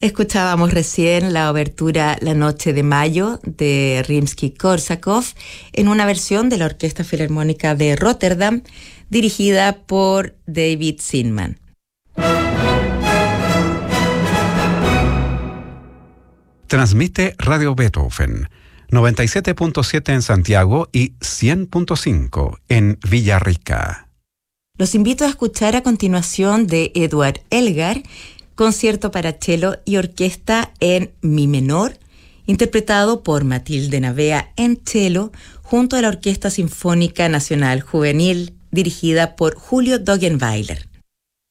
Escuchábamos recién la obertura La Noche de Mayo de Rimsky-Korsakov en una versión de la Orquesta Filarmónica de Rotterdam dirigida por David Zinman. Transmite Radio Beethoven, 97.7 en Santiago y 100.5 en Villarrica. Los invito a escuchar a continuación de Eduard Elgar, concierto para cello y orquesta en mi menor, interpretado por Matilde Navea en cello, junto a la Orquesta Sinfónica Nacional Juvenil, dirigida por Julio Dogenweiler.